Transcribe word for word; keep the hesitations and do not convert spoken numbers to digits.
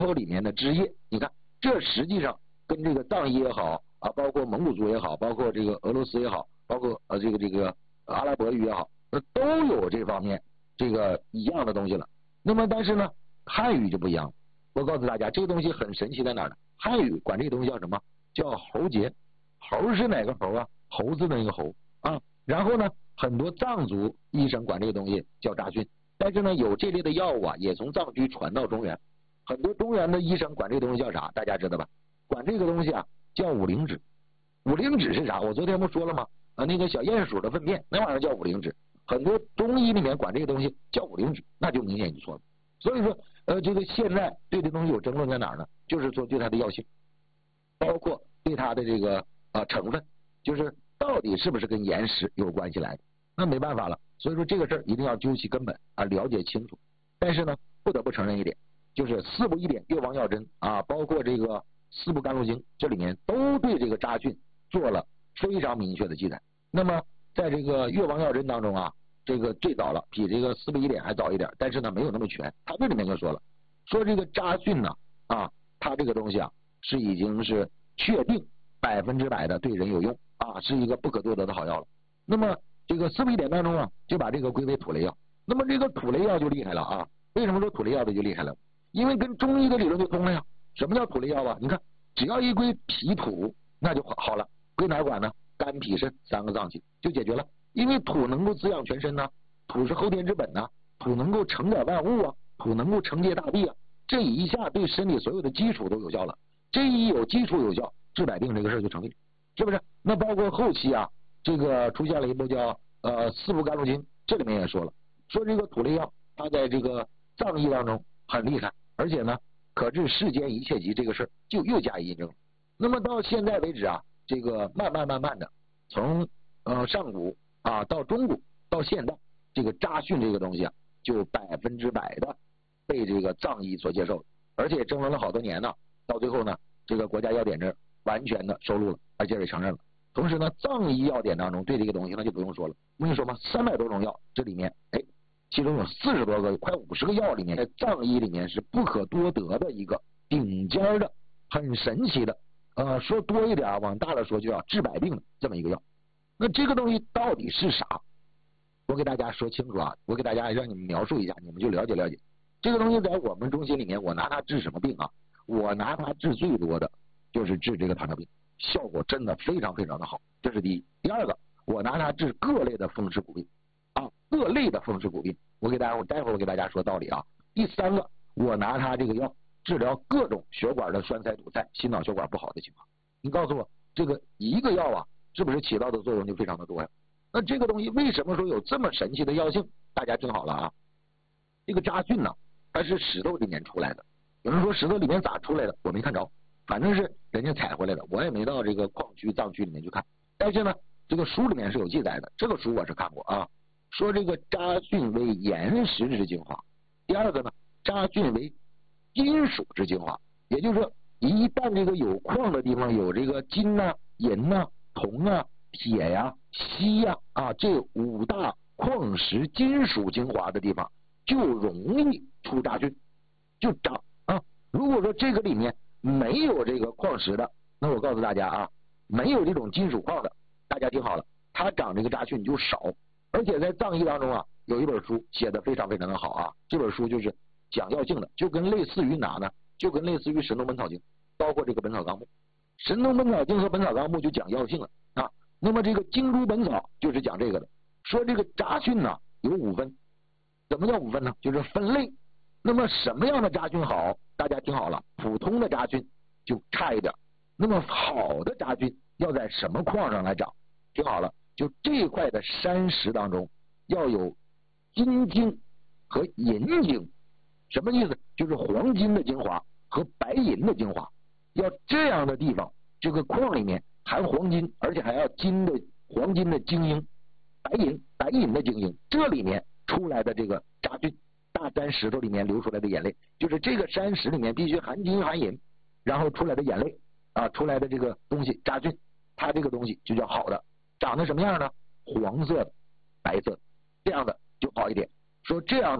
头里面的汁液，你看这实际上跟这个藏医也好啊，包括蒙古族也好，包括这个俄罗斯也好，包括呃这个这个阿拉伯语也好，都有这方面这个一样的东西了。那么但是呢，汉语就不一样了。我告诉大家，这个东西很神奇在哪儿呢？汉语管这个东西叫什么？叫喉结。猴是哪个猴啊？猴子的那个猴啊。然后呢，很多藏族医生管这个东西叫扎菌，但是呢，有这类的药物啊，也从藏区传到中原。很多中原的医生管这个东西叫啥？大家知道吧？管这个东西啊叫五灵脂。五灵脂是啥？我昨天不说了吗？啊，那个小鼹鼠的粪便，那玩意儿叫五灵脂。很多中医里面管这个东西叫五灵脂，那就明显就错了。所以说，呃，这个现在对这东西有争论在哪儿呢？就是说对它的药性，包括对它的这个啊、呃、成分，就是到底是不是跟岩石有关系来的？那没办法了。所以说这个事儿一定要究其根本啊，了解清楚。但是呢，不得不承认一点，就是四部医典、越王药针啊，包括这个四部甘露经，这里面都对这个扎菌做了非常明确的记载。那么在这个越王药针当中啊，这个最早了，比这个四部医典还早一点，但是呢没有那么全。他这里面就说了，说这个扎菌呢啊，它这个东西啊是已经是确定百分之百的对人有用啊，是一个不可多得的好药了。那么这个四部医典当中啊，就把这个归为土雷药。那么这个土雷药就厉害了啊！为什么说土雷药的就厉害了？因为跟中医的理论就通了呀。什么叫土雷药啊？你看，只要一归脾土，那就好了。归哪管呢？肝脾肾三个脏器就解决了。因为土能够滋养全身呐、啊，土是后天之本呐、啊，土能够承载万物啊，土能够承接大地啊，这一下对身体所有的基础都有效了。这一有基础有效，治百病这个事儿就成立，是不是？那包括后期啊，这个出现了一部叫呃四部甘露经，这里面也说了，说这个土雷药它在这个藏医当中很厉害，而且呢可治世间一切疾，这个事儿就又加以印证了。那么到现在为止啊，这个慢慢慢慢的从呃上古啊到中古到现代，这个扎训这个东西啊，就百分之百的被这个藏医所接受，而且争论了好多年呢，到最后呢，这个国家药典这完全的收录了，而且也承认了。同时呢，藏医药典当中对这个东西那就不用说了，我跟你说嘛，三百多种药，这里面哎，其中有四十多个，快五十个药里面，在藏医里面是不可多得的一个顶尖的、很神奇的，呃，说多一点，往大了说就要治百病的这么一个药。那这个东西到底是啥？我给大家说清楚啊，我给大家让你们描述一下，你们就了解了解。这个东西在我们中心里面，我拿它治什么病啊？我拿它治最多的就是治这个糖尿病，效果真的非常非常的好，这是第一。第二个，我拿它治各类的风湿骨病啊，各类的风湿骨病，我给大家，我待会儿我给大家说道理啊。第三个，我拿它这个药治疗各种血管的栓塞堵塞、心脑血管不好的情况。你告诉我，这个一个药啊，是不是起到的作用就非常的多呀？那这个东西为什么说有这么神奇的药性？大家听好了啊，这个扎菌呢，它是石头里面出来的。有人说石头里面咋出来的？我没看着，反正是人家采回来的，我也没到这个矿区、藏区里面去看。但是呢，这个书里面是有记载的，这个书我是看过啊。说这个扎菌为岩石之精华，第二个呢，扎菌为金属之精华，也就是说，一旦这个有矿的地方有这个金呐、啊、银呐、啊、铜啊、铁呀、啊、锡呀 啊, 啊这五大矿石金属精华的地方，就容易出扎菌，就长啊。如果说这个里面没有这个矿石的，那我告诉大家啊，没有这种金属矿的，大家听好了，它长这个扎菌就少。而且在藏医当中啊，有一本书写的非常非常的好啊，这本书就是讲药性的，就跟类似于哪呢？就跟类似于《神农本草经》，包括这个《本草纲目》。《神农本草经》和《本草纲目》就讲药性了啊。那么这个《精珠本草》就是讲这个的，说这个扎菌呢有五分。怎么叫五分呢？就是分类。那么什么样的扎菌好？大家听好了，普通的扎菌就差一点。那么好的扎菌要在什么矿上来长？听好了，就这一块的山石当中要有金精和银精。什么意思？就是黄金的精华和白银的精华。要这样的地方，这个矿里面含黄金，而且还要金的黄金的精英，白银白银的精英，这里面出来的这个扎菌，大山石头里面流出来的眼泪，就是这个山石里面必须含金含银，然后出来的眼泪啊，出来的这个东西扎菌，它这个东西就叫好的。长得什么样呢？黄色的、白色的，这样的就好一点。说这样的